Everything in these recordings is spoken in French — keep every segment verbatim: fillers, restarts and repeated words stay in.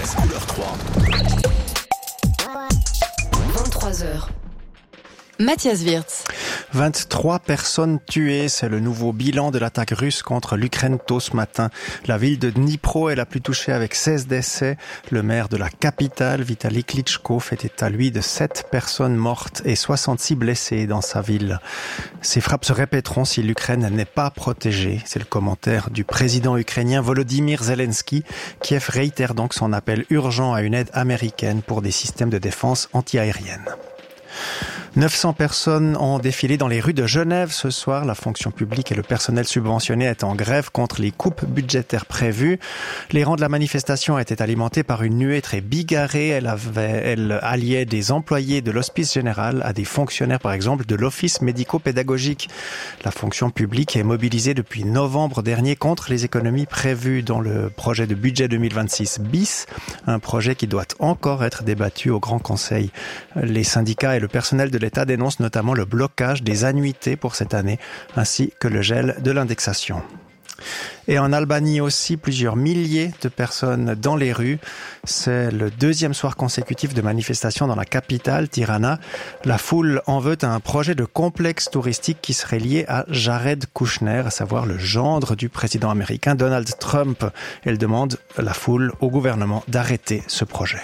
France couleur trois. vingt-trois heures. Mathias Wirtz. vingt-trois personnes tuées, c'est le nouveau bilan de l'attaque russe contre l'Ukraine tôt ce matin. La ville de Dnipro est la plus touchée avec seize décès. Le maire de la capitale, Vitali Klitschko, fait état, lui, de sept personnes mortes et soixante-six blessés dans sa ville. Ces frappes se répéteront si l'Ukraine n'est pas protégée. C'est le commentaire du président ukrainien Volodymyr Zelensky. Kiev réitère donc son appel urgent à une aide américaine pour des systèmes de défense antiaérienne. neuf cents personnes ont défilé dans les rues de Genève ce soir. La fonction publique et le personnel subventionné est en grève contre les coupes budgétaires prévues. Les rangs de la manifestation étaient alimentés par une nuée très bigarrée. Elle, avait, elle alliait des employés de l'Hospice général à des fonctionnaires, par exemple, de l'Office médico-pédagogique. La fonction publique est mobilisée depuis novembre dernier contre les économies prévues dans le projet de budget deux mille vingt-six bis, un projet qui doit encore être débattu au Grand Conseil. Les syndicats et le personnel de l'État dénonce notamment le blocage des annuités pour cette année, ainsi que le gel de l'indexation. Et en Albanie aussi, plusieurs milliers de personnes dans les rues. C'est le deuxième soir consécutif de manifestations dans la capitale, Tirana. La foule en veut à un projet de complexe touristique qui serait lié à Jared Kushner, à savoir le gendre du président américain Donald Trump. Elle demande, la foule, au gouvernement d'arrêter ce projet.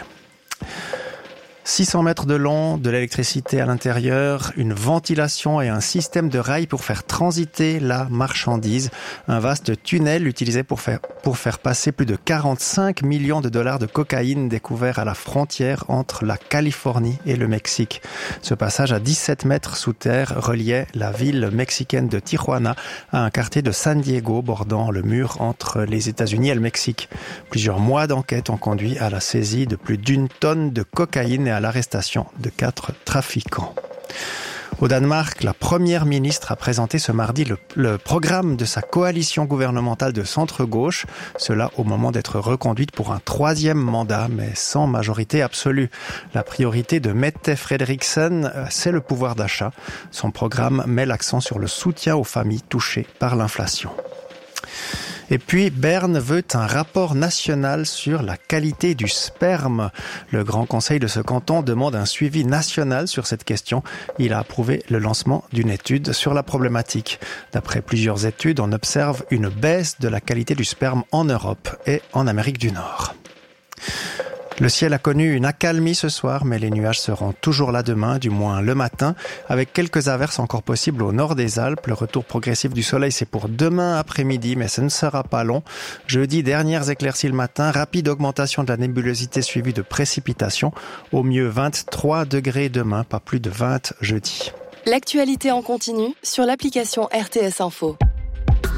six cents mètres de long, de l'électricité à l'intérieur, une ventilation et un système de rails pour faire transiter la marchandise. Un vaste tunnel utilisé pour faire, pour faire passer plus de quarante-cinq millions de dollars de cocaïne découvert à la frontière entre la Californie et le Mexique. Ce passage à dix-sept mètres sous terre reliait la ville mexicaine de Tijuana à un quartier de San Diego bordant le mur entre les États-Unis et le Mexique. Plusieurs mois d'enquête ont conduit à la saisie de plus d'une tonne de cocaïne et à l'arrestation de quatre trafiquants. Au Danemark, la première ministre a présenté ce mardi le, le programme de sa coalition gouvernementale de centre-gauche, cela au moment d'être reconduite pour un troisième mandat, mais sans majorité absolue. La priorité de Mette Frederiksen, c'est le pouvoir d'achat. Son programme met l'accent sur le soutien aux familles touchées par l'inflation. Et puis, Berne veut un rapport national sur la qualité du sperme. Le Grand Conseil de ce canton demande un suivi national sur cette question. Il a approuvé le lancement d'une étude sur la problématique. D'après plusieurs études, on observe une baisse de la qualité du sperme en Europe et en Amérique du Nord. Le ciel a connu une accalmie ce soir, mais les nuages seront toujours là demain, du moins le matin, avec quelques averses encore possibles au nord des Alpes. Le retour progressif du soleil, c'est pour demain après-midi, mais ce ne sera pas long. Jeudi, dernières éclaircies le matin, rapide augmentation de la nébulosité suivie de précipitations. Au mieux vingt-trois degrés demain, pas plus de vingt jeudi. L'actualité en continu sur l'application R T S Info.